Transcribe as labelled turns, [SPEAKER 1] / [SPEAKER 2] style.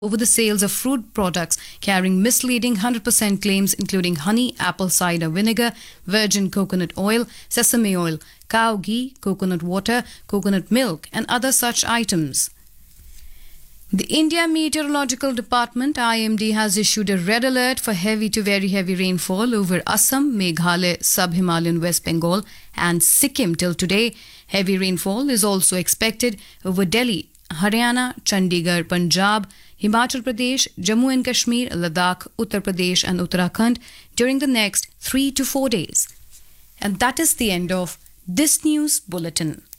[SPEAKER 1] over the sales of fruit products carrying misleading 100% claims including honey, apple cider vinegar, virgin coconut oil, sesame oil, cow ghee, coconut water, coconut milk and other such items. The India Meteorological Department IMD has issued a red alert for heavy to very heavy rainfall over Assam, Meghalaya, Sub-Himalayan West Bengal and Sikkim till today. Heavy rainfall is also expected over Delhi, Haryana, Chandigarh, Punjab, Himachal Pradesh, Jammu and Kashmir, Ladakh, Uttar Pradesh and Uttarakhand during the next 3 to 4 days. And that is the end of this news bulletin.